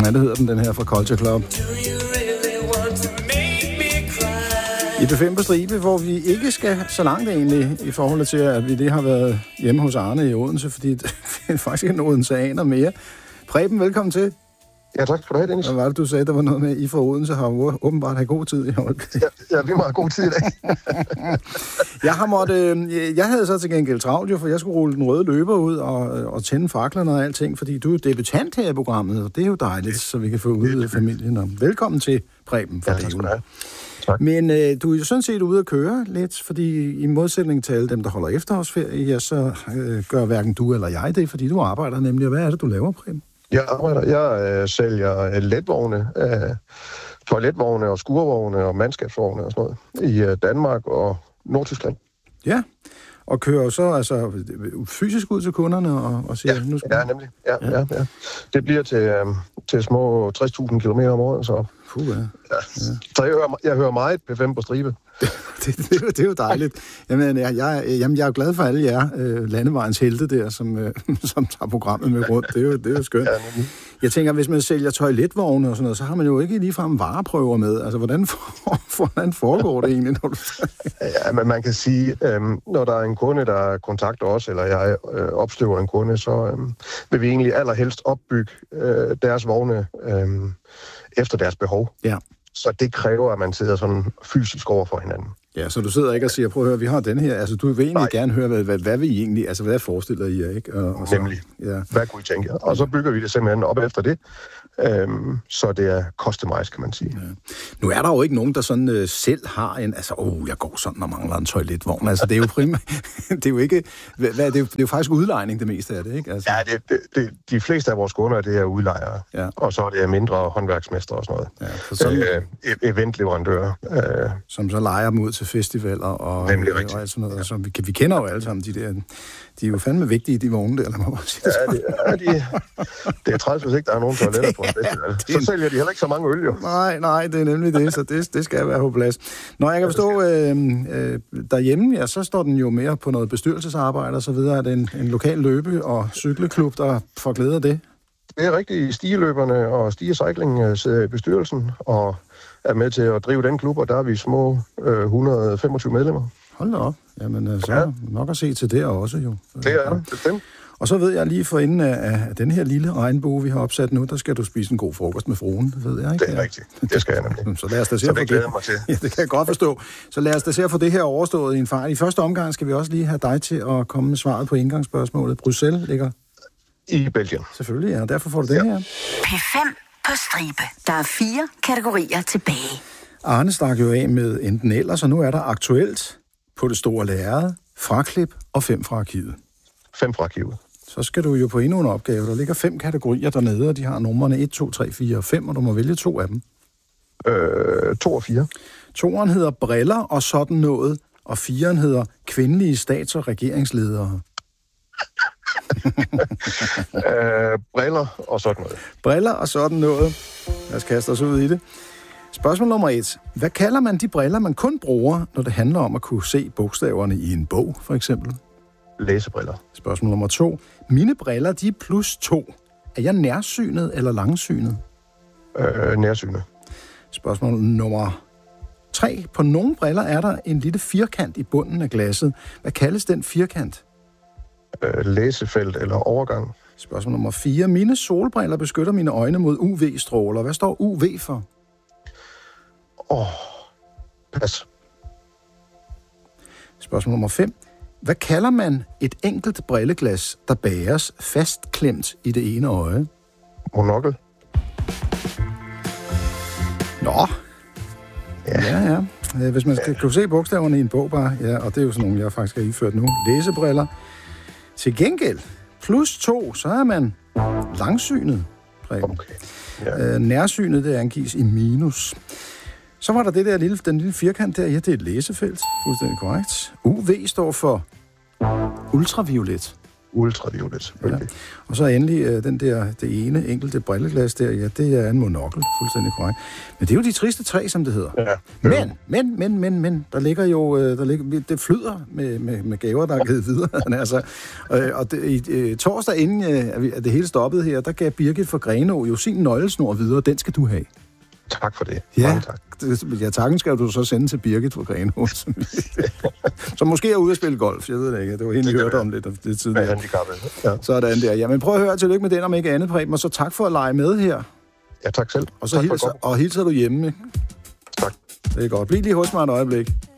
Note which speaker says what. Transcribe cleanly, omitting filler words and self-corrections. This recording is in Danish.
Speaker 1: Ja, det hedder den her fra Culture Club. I B5 på stribe, hvor vi ikke skal så langt egentlig, i forhold til, at vi lige har været hjemme hos Arne i Odense, fordi det er faktisk ikke en odenseaner mere. Preben, velkommen til.
Speaker 2: Ja, tak skal du have, Dennis.
Speaker 1: Hvad var det, du sagde, der var noget med, I fra Odense har åbenbart have god tid i Holbæk?
Speaker 2: Ja, vi må have god tid i dag.
Speaker 1: Jeg havde så til gengæld travlt jo, for jeg skulle rulle den røde løber ud og tænde faklerne og alting, fordi du er debutant her i programmet, og det er jo dejligt, så vi kan få udvidet familien. Og velkommen til, Preben.
Speaker 2: Ja, tak skal du have. Tak.
Speaker 1: Men du er jo sådan set ude at køre lidt, fordi i modsætning til alle dem, der holder efterårsferie, ja, så gør hverken du eller jeg det, fordi du arbejder nemlig. Hvad er det, du laver, Preben?
Speaker 2: Jeg sælger letvogne, toiletvogne og skurvogne og mandskabsvogne og sådan noget i Danmark og Nordtyskland.
Speaker 1: Ja, og kører så altså fysisk ud til kunderne og siger...
Speaker 2: Ja,
Speaker 1: nu skal...
Speaker 2: ja, nemlig. Ja. Det bliver til små 60.000 kilometer om året, så...
Speaker 1: Puh, ja.
Speaker 2: Så jeg hører meget P5 på stribe.
Speaker 1: Det er jo dejligt. Jamen, jeg er jo glad for alle jer landevejens helte der, som tager programmet med rundt. Det er jo skønt.
Speaker 2: Ja,
Speaker 1: jeg tænker, hvis man sælger toiletvogne og sådan noget, så har man jo ikke ligefrem vareprøver med. Altså, hvordan foregår det egentlig, når du...
Speaker 2: Ja, men man kan sige, når der er en kunde, der kontakter os, eller jeg opstøver en kunde, så vil vi egentlig allerhelst opbygge deres vogne efter deres behov.
Speaker 1: Ja.
Speaker 2: Så det kræver, at man sidder sådan fysisk over for hinanden.
Speaker 1: Ja, så du sidder ikke og siger, prøv at høre, vi har den her. Altså, du vil egentlig gerne høre, hvad vi egentlig... Altså, hvad forestiller I jer, ikke? Og så,
Speaker 2: nemlig.
Speaker 1: Ja.
Speaker 2: Hvad kunne I tænke jer? Og så bygger vi det simpelthen op efter det. Så det er customized, kan man sige. Ja.
Speaker 1: Nu er der jo ikke nogen, der sådan selv har en... Altså, jeg går sådan og mangler en toiletvogn. Altså, det er jo primært... det er jo ikke... det er jo faktisk udlejning, det meste af det, ikke? Altså...
Speaker 2: Ja, de fleste af vores kunder, det er udlejere. Ja. Og så er det mindre håndværksmestre og sådan noget.
Speaker 1: Ja, for sådan...
Speaker 2: eventleverandører.
Speaker 1: Som så lejer dem ud til festivaler og sådan noget. Så vi kender jo alle sammen de der... De er jo fandme vigtige, de vogne der, lad mig bare sige
Speaker 2: det. Det er træls, hvis ikke der er nogen toiletter på en festival. Så sælger de heller ikke så mange øl, jo.
Speaker 1: Nej, det er nemlig det, så det skal være på plads. Når jeg kan forstå, derhjemme, ja, så står den jo mere på noget bestyrelsesarbejde og så videre. Er det en lokal løbe- og cykleklub, der får glæde af det?
Speaker 2: Det er rigtigt. Stigeløberne og stigecycling sidder i bestyrelsen og er med til at drive den klub, og der er vi små 125 medlemmer.
Speaker 1: Hold da op. Jamen, så er nok at se til det også, jo.
Speaker 2: Det er det, bestemt.
Speaker 1: Og så ved jeg lige for inden af den her lille regnbue, vi har opsat nu, der skal du spise en god frokost med fruen, det ved jeg ikke.
Speaker 2: Det er rigtigt. Det skal jeg nemlig.
Speaker 1: Så lad os da se for det.
Speaker 2: Glæder mig til.
Speaker 1: Ja, det kan jeg godt forstå. Så lad os da se for det her overstået i en fart. I første omgang skal vi også lige have dig til at komme med svaret på indgangsspørgsmålet. Bruxelles ligger...
Speaker 2: I Belgien.
Speaker 1: Selvfølgelig, ja. Derfor får du det her.
Speaker 3: P5 på stribe. Der er 4 kategorier tilbage.
Speaker 1: Arne stak jo af med enten ellers, og nu er der aktuelt på det store lærred, fraklip og 5 fra arkivet.
Speaker 2: 5 fra arkivet.
Speaker 1: Så skal du jo på endnu en opgave. Der ligger 5 kategorier dernede, og de har numrene 1, 2, 3, 4 og 5, og du må vælge 2 af dem.
Speaker 2: 2 og 4.
Speaker 1: 2'eren hedder briller og sådan noget, og 4'eren hedder kvindelige stats- og regeringsledere.
Speaker 2: Briller og sådan noget.
Speaker 1: Briller og sådan noget. Lad os kaste os ud i det. Spørgsmål nummer 1. Hvad kalder man de briller, man kun bruger, når det handler om at kunne se bogstaverne i en bog, for eksempel?
Speaker 2: Læsebriller.
Speaker 1: Spørgsmål nummer 2. Mine briller, de er +2. Er jeg nærsynet eller langsynet?
Speaker 2: Nærsynet.
Speaker 1: Spørgsmål nummer 3. På nogle briller er der en lille firkant i bunden af glasset. Hvad kaldes den firkant?
Speaker 2: Læsefelt eller overgang.
Speaker 1: Spørgsmål nummer 4. Mine solbriller beskytter mine øjne mod UV-stråler. Hvad står UV for?
Speaker 2: Pas.
Speaker 1: Spørgsmål nummer 5. Hvad kalder man et enkelt brilleglas, der bæres fastklemt i det ene øje?
Speaker 2: Monokkel.
Speaker 1: Nå. Ja. Hvis man skal kunne se bogstaverne i en bog bare, ja, og det er jo sådan nogle, jeg faktisk har indført nu. Læsebriller. Til gengæld, +2, så er man langsynet.
Speaker 2: Okay. Ja.
Speaker 1: Nærsynet, det angives i minus. Så var der det der den lille firkant der. Ja, det er et læsefelt. Fuldstændig korrekt. UV står for ultraviolet.
Speaker 2: ultraviolet, selvfølgelig.
Speaker 1: Ja. Og så endelig det ene enkelte brilleglas der, ja, det er en monokkel, fuldstændig korrekt. Men det er jo de triste tre, som det hedder.
Speaker 2: Ja.
Speaker 1: Men, der ligger jo, det flyder med gaver, der er givet videre. Altså. Og torsdag inden at det hele stoppede her, der gav Birgit fra Grenaa jo sin nøglesnor videre, den skal du have.
Speaker 2: Tak for det.
Speaker 1: Ja,
Speaker 2: mange tak.
Speaker 1: Ja, takken skal du så sende til Birgit fra Grenaa. Så måske er ude at spille golf, jeg ved det ikke. Det var hende, jeg hørte om lidt tidligere.
Speaker 2: Ja.
Speaker 1: Sådan der. Jamen prøv at høre, tillykke med den, om ikke andet, Preben, og så tak for at lege med her.
Speaker 2: Ja, tak selv.
Speaker 1: Og så hilser du hjemme.
Speaker 2: Tak.
Speaker 1: Det er godt. Bliv lige hos mig et øjeblik.